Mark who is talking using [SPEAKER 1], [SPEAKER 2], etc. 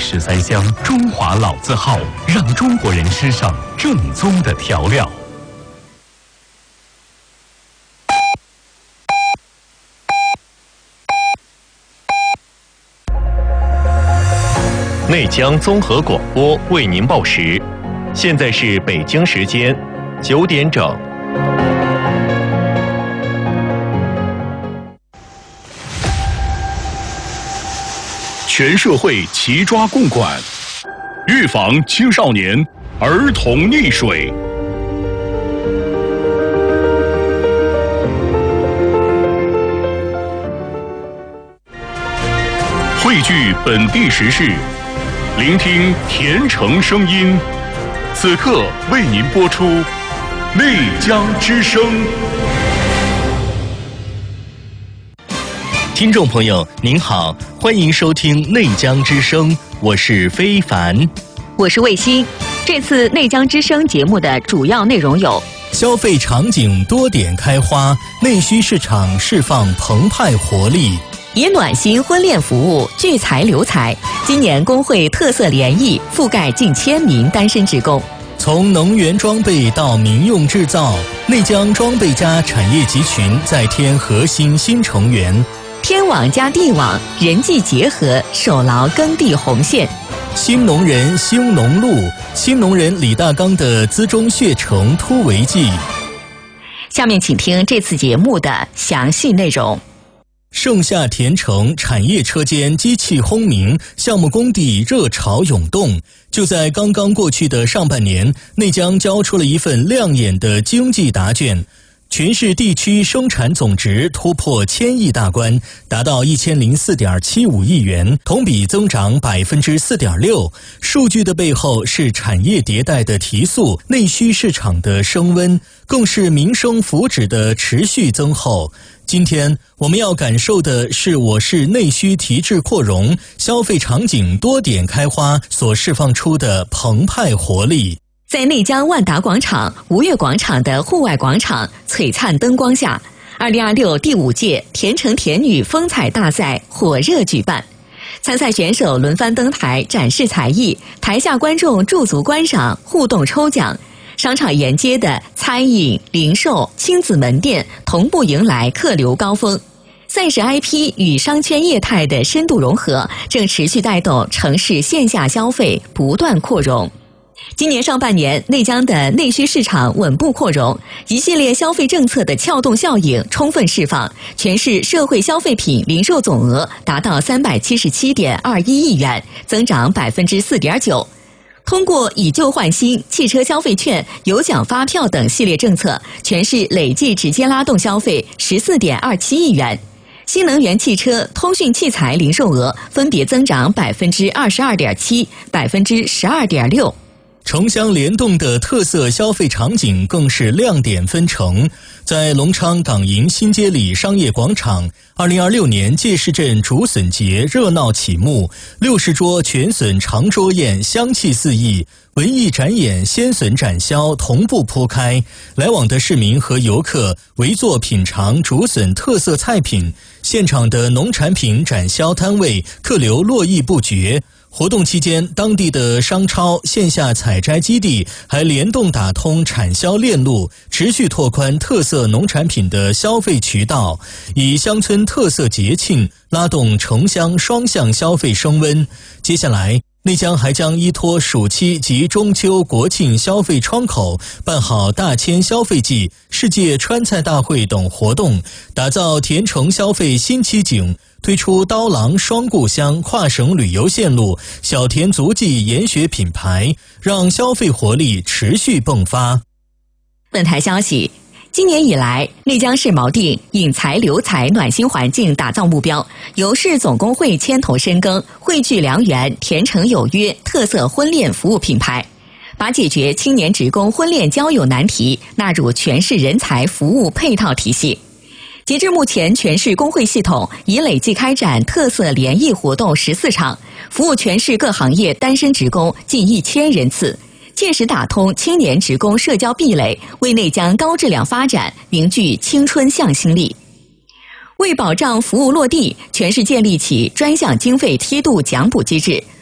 [SPEAKER 1] 13香中华老字号，让中国人吃上正宗的调料。
[SPEAKER 2] 内江综合广播为您报时，现在是北京时间9点整。
[SPEAKER 3] 全社会齐抓共管，预防青少年儿童溺水。汇聚本地时事，聆听甜城声音。此刻为您播出《内江之声》。
[SPEAKER 4] 听众朋友您好，欢迎收听《内江之声》，我是非凡，
[SPEAKER 5] 我是卫星。这次《内江之声》节目的主要内容有：
[SPEAKER 4] 消费场景多点开花，内需市场释放澎湃活力；
[SPEAKER 5] 以暖心婚恋服务聚财留财，今年工会特色联谊覆盖近1000名单身职工。
[SPEAKER 4] 从能源装备到民用制造，内江装备家产业集群再添核心新成员。
[SPEAKER 5] 天网加地网，人际结合，守牢耕地红线。
[SPEAKER 4] 新农人兴农路，新农人李大刚的资中血城突围记。
[SPEAKER 5] 下面请听这次节目的详细内容。
[SPEAKER 4] 盛夏田城产业车间机器轰鸣，项目工地热潮涌动。就在刚刚过去的上半年，内江交出了一份亮眼的经济答卷。全市地区生产总值突破1000亿大关，达到1004.75亿元，同比增长4.6%。数据的背后是产业迭代的提速，内需市场的升温，更是民生福祉的持续增厚。今天我们要感受的是我市内需提质扩容，消费场景多点开花所释放出的澎湃活力。
[SPEAKER 5] 在内江万达广场、吴越广场的户外广场璀璨灯光下，2026第5届田城田女风采大赛火热举办。参赛选手轮番登台展示才艺，台下观众驻足观赏、互动抽奖。商场沿街的餐饮、零售、亲子门店同步迎来客流高峰。赛事 IP 与商圈业态的深度融合，正持续带动城市线下消费不断扩容。今年上半年，内江的内需市场稳步扩容，一系列消费政策的撬动效应充分释放，全市社会消费品零售总额达到377.21亿元，增长4.9%。通过以旧换新、汽车消费券、有奖发票等系列政策，全市累计直接拉动消费14.27亿元。新能源汽车、通讯器材零售额分别增长22.7%、12.6%。
[SPEAKER 4] 城乡联动的特色消费场景更是亮点纷呈。在隆昌港银新街里商业广场，2026年借市镇竹笋节热闹启幕，60桌全笋长桌宴香气四溢，文艺展演、鲜笋展销同步铺开，来往的市民和游客围坐品尝竹笋特色菜品，现场的农产品展销摊位客流络绎不绝。活动期间，当地的商超、线下采摘基地还联动打通产销链路，持续拓宽特色农产品的消费渠道，以乡村特色节庆拉动城乡双向消费升温。接下来，内江还将依托暑期及中秋国庆消费窗口，办好大千消费季、世界川菜大会等活动，打造田城消费新奇景，推出刀郎双故乡跨省旅游线路、小田足迹研学品牌，让消费活力持续迸发。
[SPEAKER 5] 本台消息，今年以来，内江市锚定引财留财暖心环境打造目标，由市总工会牵头深耕，汇聚良缘、田城有约特色婚恋服务品牌，把解决青年职工婚恋交友难题纳入全市人才服务配套体系。截至目前，全市工会系统已累计开展特色联谊活动14场，服务全市各行业单身职工近1000人次，切实打通青年职工社交壁垒，为内江高质量发展凝聚青春向心力。为保障服务落地，全市建立起专项经费梯度奖补机制，